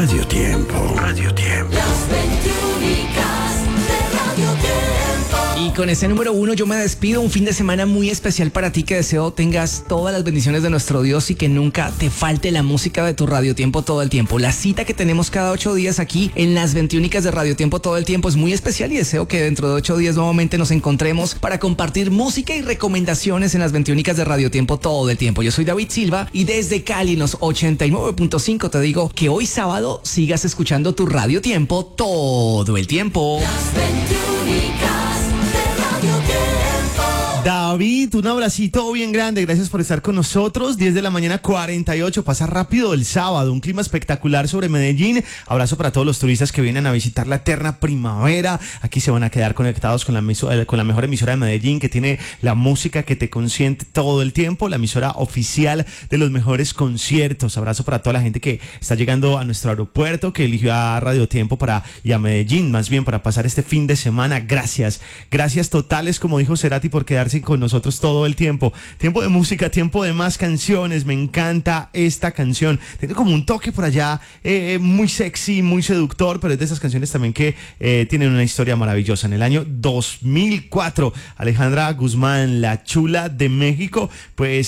Radio Tiempo. Radio Tiempo. Las 21 de Radio Tiempo. Y con ese número 1 yo me despido. Un fin de semana muy especial para ti, que deseo tengas todas las bendiciones de nuestro Dios y que nunca te falte la música de tu Radio Tiempo todo el tiempo. La cita que tenemos cada 8 días aquí en las 21 de Radio Tiempo todo el tiempo es muy especial y deseo que dentro de 8 días nuevamente nos encontremos para compartir música y recomendaciones en las 21 de Radio Tiempo todo el tiempo. Yo soy David Silva y desde Cali en los 89.5 te digo que hoy sábado sigas escuchando tu Radio Tiempo todo el tiempo. Las 21 de Radio Tiempo. David, un abracito bien grande, gracias por estar con nosotros. 10 de la mañana 48, pasa rápido el sábado, un clima espectacular sobre Medellín. Abrazo para todos los turistas que vienen a visitar la eterna primavera. Aquí se van a quedar conectados con la mejor emisora de Medellín, que tiene la música que te consiente todo el tiempo, la emisora oficial de los mejores conciertos. Abrazo para toda la gente que está llegando a nuestro aeropuerto, que eligió a Radio Tiempo y a Medellín, más bien para pasar este fin de semana. Gracias totales, como dijo Cerati, por quedarse con nosotros todo el tiempo. Tiempo de música, tiempo de más canciones. Me encanta esta canción. Tiene como un toque por allá muy sexy, muy seductor, pero es de esas canciones también que tienen una historia maravillosa. En el año 2004, Alejandra Guzmán, la chula de México, pues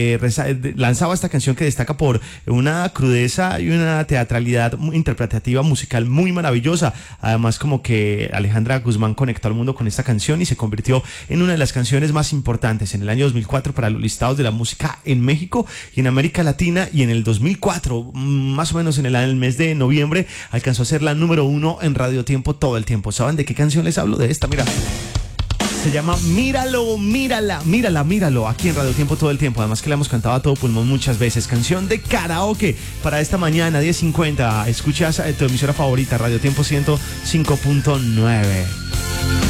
lanzaba esta canción que destaca por una crudeza y una teatralidad interpretativa musical muy maravillosa. Además, como que Alejandra Guzmán conectó al mundo con esta canción y se convirtió en una de las canciones más importantes en el año 2004 para los listados de la música en México y en América Latina, y en el 2004, más o menos en el mes de noviembre, alcanzó a ser la número 1 en Radio Tiempo todo el tiempo. ¿Saben de qué canción les hablo? De esta, mira. Se llama Míralo, míralo, aquí en Radio Tiempo todo el tiempo. Además que la hemos cantado a todo pulmón muchas veces. Canción de karaoke para esta mañana, 10:50. Escuchas tu emisora favorita, Radio Tiempo 105.9.